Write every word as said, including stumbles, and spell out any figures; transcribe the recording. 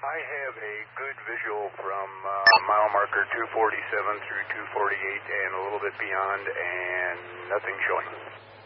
I have a good visual from uh, mile marker two forty-seven through two forty-eight and a little bit beyond, and nothing showing.